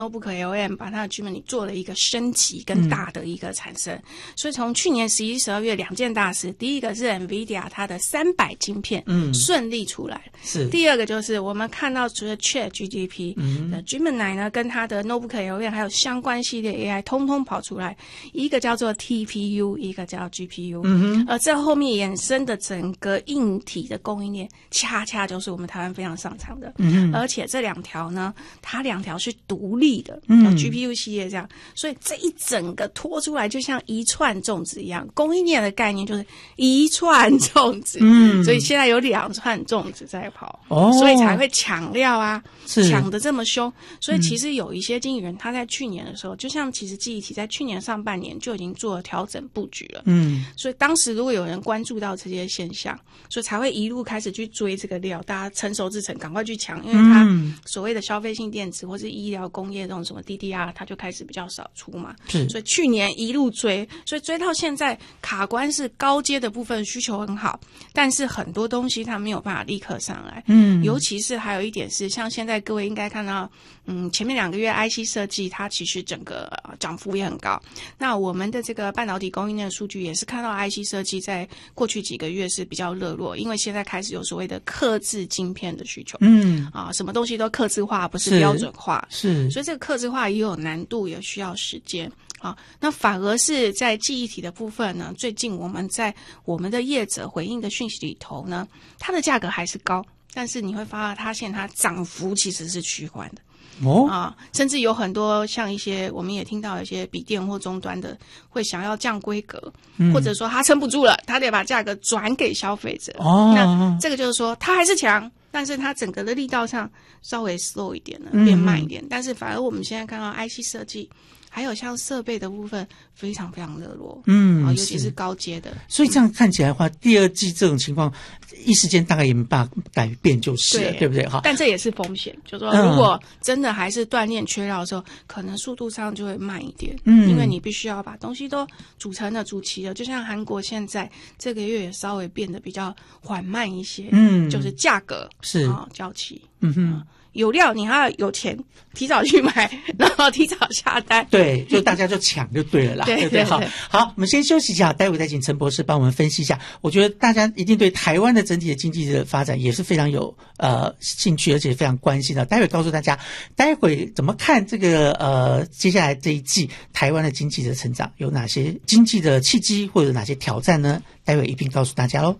Notebook LM 把它的 G Memory 做了一个升级跟大的一个产生，所以从去年11、12月2件大事，第一个是 NVIDIA 它的300晶片顺利出来，是第二个就是我们看到除了 ChatGPT 的 Gemini 呢，跟它的 Notebook LM 还有相关系列 AI 通通跑出来，一个叫做 TPU， 一个叫 GPU，而这后面衍生的整个硬体的供应链，恰恰就是我们台湾非常擅长的，而且这两条呢，它两条是独立的GPU 系列这样，所以这一整个拖出来就像一串粽子一样，供应链的概念就是一串粽子，所以现在有2串粽子在跑，所以才会抢料啊，抢得这么凶。所以其实有一些经纪人他在去年的时候，就像其实记忆体在去年上半年就已经做了调整布局了，所以当时如果有人关注到这些现象，所以才会一路开始去追这个料，大家成熟制程赶快去抢，因为它所谓的消费性电子或是医疗工业这种什么 DDR 它就开始比较少出嘛，所以去年一路追，所以追到现在卡关是高阶的部分需求很好，但是很多东西它没有办法立刻上来，尤其是还有一点是像现在各位应该看到前面2个月 IC 设计它其实整个涨幅也很高，那我们的这个半导体供应链的数据也是看到 IC 设计在过去几个月是比较热络，因为现在开始有所谓的客制晶片的需求，什么东西都客制化不是标准化，是，所以这个客制化也有难度，也需要时间。那反而是在记忆体的部分呢，最近我们在我们的业者回应的讯息里头呢，它的价格还是高，但是你会发现它涨幅其实是趋缓的。甚至有很多像一些我们也听到一些笔电或终端的会想要降规格，或者说他撑不住了，他得把价格转给消费者。那这个就是说他还是强，但是它整个的力道上稍微 slow 一点了，变慢一点。但是反而我们现在看到 IC 设计还有像设备的部分非常非常热络，尤其是高阶的。 所以这样看起来的话，第二季这种情况一时间大概也没办法改变就是了，对不对？ 但这也是风险，就是说如果真的还是断链缺料的时候，可能速度上就会慢一点，因为你必须要把东西都组成了、组齐了。就像韩国现在这个月也稍微变得比较缓慢一些，就是价格是交期，有料你还要有钱提早去买，然后提早下单， 对，就大家就抢就对了啦，对不对？好，我们先休息一下，待会再请陈博士帮我们分析一下。我觉得大家一定对台湾的整体的经济的发展也是非常有兴趣，而且非常关心的。待会告诉大家，待会怎么看这个接下来这一季台湾的经济的成长有哪些经济的契机或者哪些挑战呢？待会一并告诉大家喽。